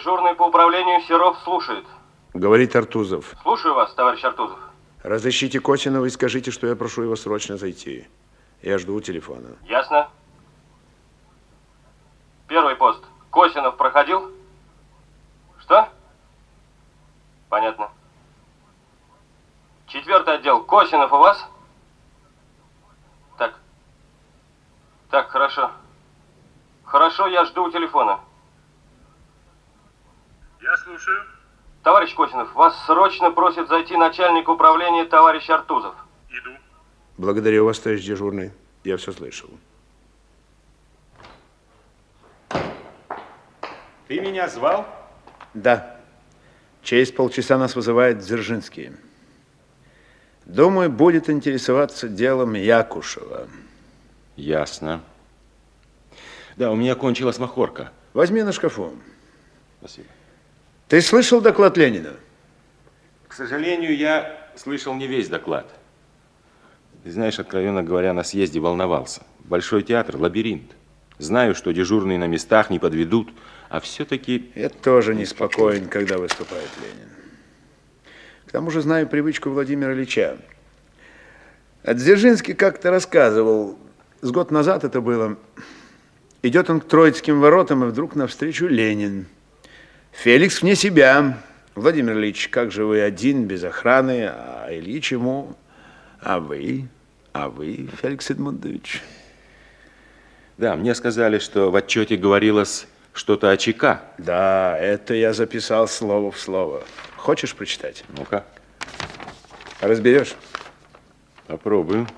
Дежурный по управлению Серов слушает. Говорит Артузов. Слушаю вас, товарищ Артузов. Разыщите Косинова и скажите, что я прошу его срочно зайти. Я жду у телефона. Ясно. Первый пост. Косинов проходил? Что? Понятно. Четвертый отдел. Косинов у вас? Так, хорошо. Хорошо, я жду у телефона. Я слушаю. Товарищ Косинов, вас срочно просит зайти начальник управления товарищ Артузов. Иду. Благодарю вас, товарищ дежурный. Я все слышал. Ты меня звал? Да. Через полчаса нас вызывает Дзержинский. Думаю, будет интересоваться делом Якушева. Ясно. Да, у меня кончилась махорка. Возьми на шкафу. Спасибо. Ты слышал доклад Ленина? К сожалению, я слышал не весь доклад. Ты знаешь, откровенно говоря, на съезде волновался. Большой театр, лабиринт. Знаю, что дежурные на местах не подведут, а все-таки... Я тоже неспокоен, когда выступает Ленин. К тому же знаю привычку Владимира Ильича. Дзержинский как-то рассказывал, с год назад это было, идет он к Троицким воротам, и вдруг навстречу Ленин. Феликс вне себя. Владимир Ильич, как же вы один, без охраны, а Ильич ему, а вы, Феликс Эдмундович? Да, мне сказали, что в отчете говорилось что-то о ЧК. Да, это я записал слово в слово. Хочешь прочитать? Ну-ка. Разберешь? Попробую.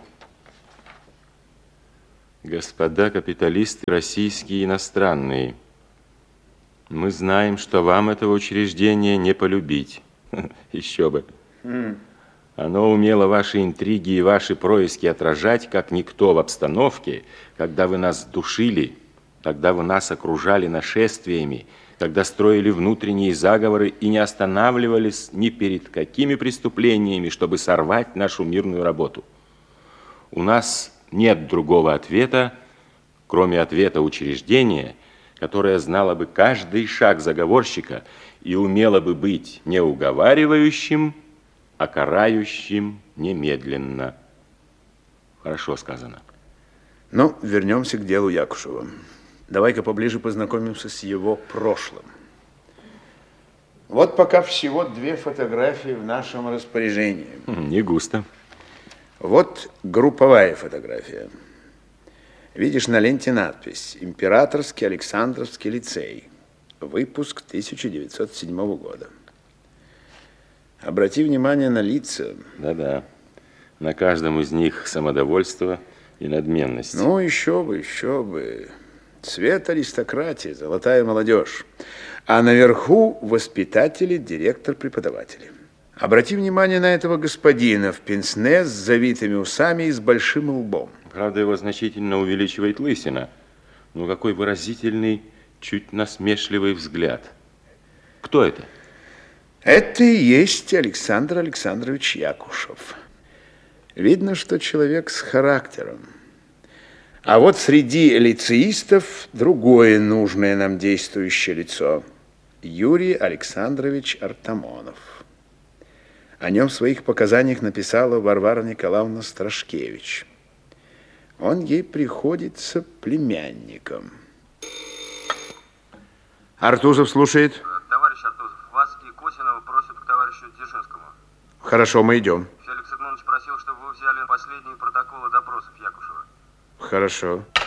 Господа капиталисты, российские и иностранные, мы знаем, что вам этого учреждения не полюбить. Еще бы. Оно умело ваши интриги и ваши происки отражать, как никто в обстановке, когда вы нас душили, когда вы нас окружали нашествиями, когда строили внутренние заговоры и не останавливались ни перед какими преступлениями, чтобы сорвать нашу мирную работу. У нас нет другого ответа, кроме ответа учреждения, которое знало бы каждый шаг заговорщика и умело бы быть не уговаривающим, а карающим немедленно. Хорошо сказано. Ну, вернемся к делу Якушева. Давай-ка поближе познакомимся с его прошлым. Вот пока всего 2 фотографии в нашем распоряжении. Не густо. Вот групповая фотография. Видишь, на ленте надпись «Императорский Александровский лицей. Выпуск 1907 года». Обрати внимание на лица. Да-да. На каждом из них самодовольство и надменность. Ну, еще бы, еще бы. Цвет аристократии, золотая молодежь. А наверху воспитатели, директор, преподаватели. Обрати внимание на этого господина в пенсне с завитыми усами и с большим лбом. Правда, его значительно увеличивает лысина. Ну, какой выразительный, чуть насмешливый взгляд. Кто это? Это и есть Александр Александрович Якушев. Видно, что человек с характером. А вот среди лицеистов другое нужное нам действующее лицо. Юрий Александрович Артамонов. О нем в своих показаниях написала Варвара Николаевна Страшкевич. Он ей приходится племянником. Артузов слушает. Товарищ Артузов, вас и Косинова просят к товарищу Дзержинскому. Хорошо, мы идем. Феликс Эдмундович просил, чтобы вы взяли последние протоколы допросов Якушева. Хорошо.